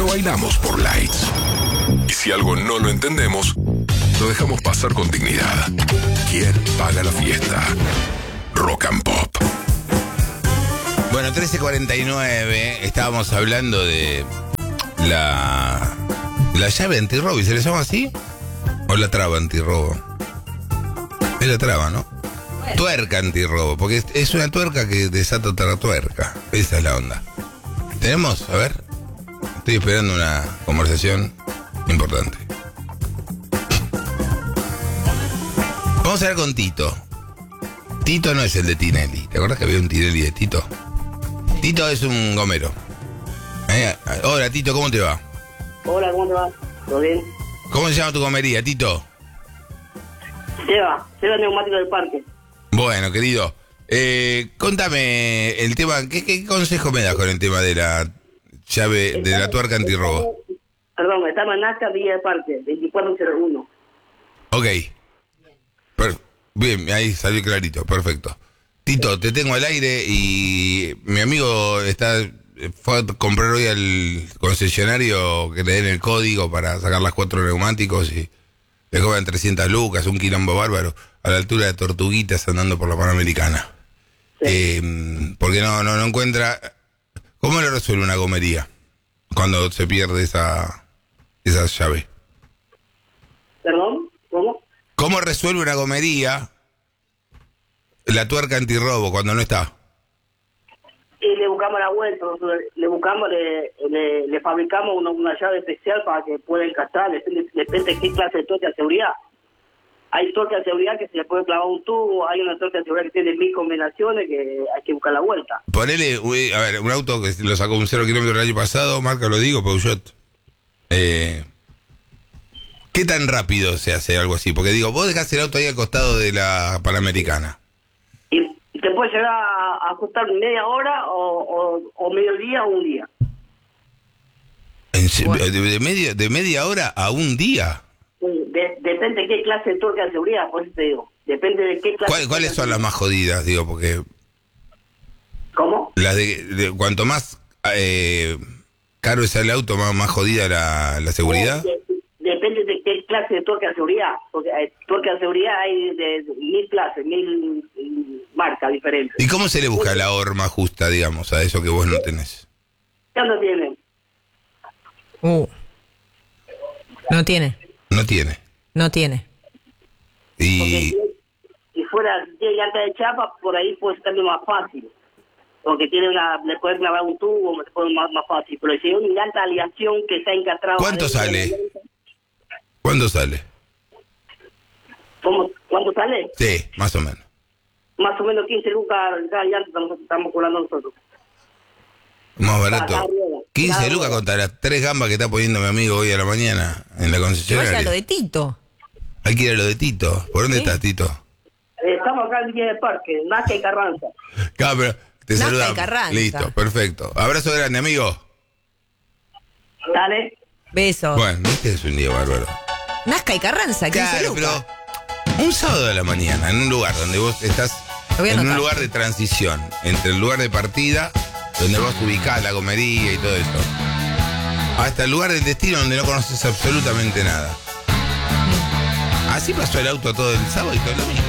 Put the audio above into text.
No bailamos por likes. Y si algo no lo entendemos, lo dejamos pasar con dignidad. ¿Quién paga la fiesta? Rock and Pop. Bueno, 13:49, estábamos hablando de la llave antirrobo, ¿y se le llama así? ¿O la traba antirrobo? Es la traba, ¿no? Bueno. Tuerca antirrobo, porque es una tuerca que desata otra tuerca. Esa es la onda. ¿Tenemos? A ver. Estoy esperando una conversación importante. Vamos a ver con Tito. Tito no es el de Tinelli. ¿Te acuerdas que había un Tinelli de Tito? Tito es un gomero. Hola, Tito, ¿cómo te va? Hola, ¿cómo te va? ¿Todo bien? ¿Cómo se llama tu gomería, Tito? Seba Neumático del Parque. Bueno, querido, contame el tema, ¿qué consejo me das con el tema de la llave, de la tuerca antirrobo? Perdón, estamos en Nazca, Villa del Parque, 2401. Ok. Bien, ahí salió clarito, perfecto. Tito, te tengo al aire y mi amigo fue a comprar hoy al concesionario que le den el código para sacar las 4 neumáticos y le cobran 300 lucas, un quilombo bárbaro, a la altura de Tortuguitas andando por la Panamericana. Sí. Porque no encuentra... ¿Cómo le resuelve una gomería cuando se pierde esa llave? ¿Perdón? ¿Cómo? ¿Cómo resuelve una gomería la tuerca antirrobo cuando no está? Y le buscamos la vuelta, le fabricamos una llave especial para que pueda encastrar, depende de qué clase de tuerca de seguridad. Hay tuerca de seguridad que se le puede clavar un tubo, hay una tuerca de seguridad que tiene 1000 combinaciones que hay que buscar la vuelta. Ponele, a ver, un auto que lo sacó un 0 kilómetro el año pasado, marca lo digo, Peugeot. ¿Qué tan rápido se hace algo así? Porque digo, vos dejás el auto ahí al costado de la Panamericana. Y te puede llegar a costar media hora o mediodía o un día. Bueno. ¿De media hora a un día? Depende de qué clase de tuerca de seguridad, por eso te digo. Depende de qué clase. ¿Cuáles son las más jodidas, digo? Porque... ¿Cómo? Las de cuanto más caro es el auto, más jodida la seguridad. Depende de qué clase de tuerca de seguridad. Porque tuerca de seguridad hay de 1000 clases, 1000 marcas diferentes. ¿Y cómo se le busca la horma justa, digamos, a eso que vos no tenés? Ya no tiene. No tiene. No tiene. No tiene. Y si fuera de llanta de chapa, por ahí puede ser también más fácil. Porque le puedes clavar un tubo, más fácil. Pero si hay una llanta de aleación que está encastrada... ¿Cuánto sale? ¿Cuánto sale? ¿Cuánto sale? Sí, más o menos. Más o menos 15 lucas cada llanta estamos cobrando nosotros. Más barato. 15 lucas contra las 3 gambas que está poniendo mi amigo hoy a la mañana en la concesionaria. Vaya lo de Tito. Hay que ir a lo de Tito. ¿Por dónde estás, Tito? Estamos acá en Villa del Parque, Nazca y Carranza. Claro, pero te Nazca saludamos. y Carranza. Listo, perfecto. Abrazo grande, amigo. Dale. Besos. Bueno, este es un día bárbaro. Nazca y Carranza, 15 Claro, lucas. pero un sábado de la mañana, en un lugar donde vos estás en un lugar de transición, entre el lugar de partida, donde vos ubicás la gomería y todo eso, hasta el lugar del destino donde no conoces absolutamente nada. Así pasó el auto todo el sábado y todo el domingo.